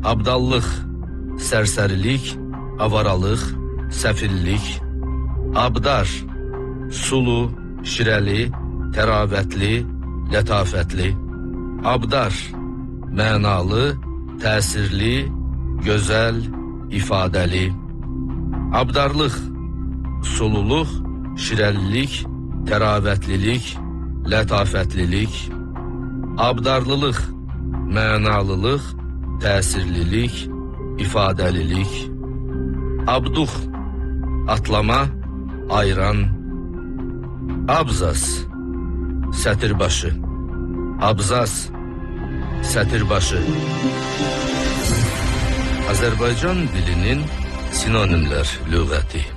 abdallıq, sərsərilik, avaralıq, səfillik. Abdar, sulu, şirəli, təravətli, lətafətli. Abdar, mənalı, təsirli, gözəl, ifadəli. Abdarlıq, sululuq, şirəlilik, təravətlilik, lətafətlilik. Abdarlılıq, mənalılıq, təsirlilik, ifadəlilik. Abduq, atlama, ayran. Abzas, sətirbaşı. Abzas, sətirbaşı. Azərbaycan dilinin sinonimlər lüğəti.